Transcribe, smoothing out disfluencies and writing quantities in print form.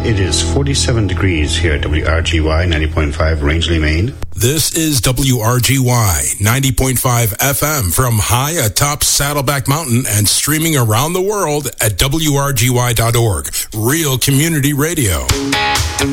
it is 47 degrees here at WRGY 90.5 Rangeley, Maine. This is WRGY 90.5 FM from high atop Saddleback Mountain and streaming around the world at WRGY.org. Real community radio.